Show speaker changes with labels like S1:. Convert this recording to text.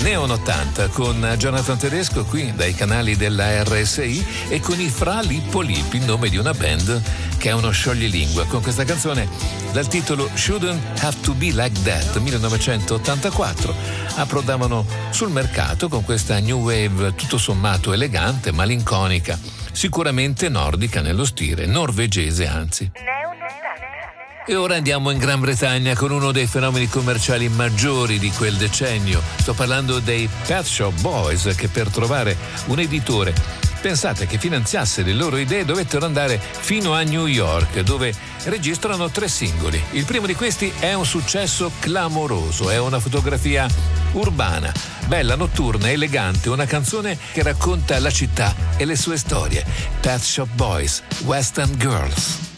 S1: Neon 80 con Jonathan Tedesco qui dai canali della RSI e con i Fra Lippo Lippi, il nome di una band che è uno scioglilingua, con questa canzone dal titolo Shouldn't Have to Be Like That 1984. Approdavano sul mercato con questa new wave tutto sommato elegante, malinconica, sicuramente nordica nello stile, norvegese anzi. E ora andiamo in Gran Bretagna con uno dei fenomeni commerciali maggiori di quel decennio. Sto parlando dei Pet Shop Boys, che per trovare un editore, pensate, che finanziasse le loro idee, dovettero andare fino a New York, dove registrano 3 singoli. Il primo di questi è un successo clamoroso, è una fotografia urbana, bella, notturna, elegante, una canzone che racconta la città e le sue storie. Pet Shop Boys, West End Girls.